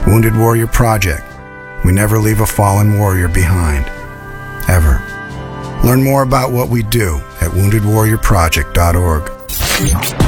Wounded Warrior Project. We never leave a fallen warrior behind. Ever. Learn more about what we do at woundedwarriorproject.org.